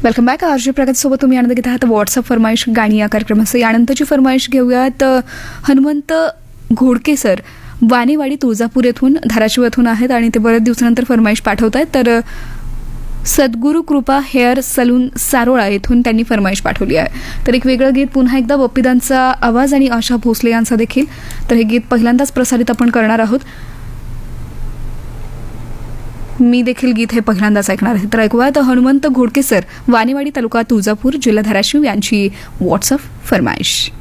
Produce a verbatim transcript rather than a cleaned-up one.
Welcome back. RJ प्रगतसोबत तुम्ही आनंद घेत आहात व्हॉट्सअप फरमाईश गाणी या कार्यक्रमाचं. यानंतरची फरमाईश घेऊयात. हनुमंत घोडके सर वानेवाडी तुळजापूर येथून धाराशिव येथून आहेत आणि ते बरेच दिवसानंतर फरमाईश पाठवत आहेत. तर सद्गुरू कृपा हेअर सलून सारोळा येथून त्यांनी फरमाईश पाठवली आहे. तर एक वेगळं गीत पुन्हा एकदा बप्पीदांचा आवाज आणि आशा भोसले यांचा देखील. तर हे गीत पहिल्यांदाच प्रसारित आपण करणार आहोत. मी देखील गीत हे पहिल्यांदाच ऐकणार आहे. तर ऐकूयात हनुमंत घोडके सर वानेवाडी तालुका तुळजापूर जिल्हा धाराशिव यांची व्हॉट्सअप फरमाईश.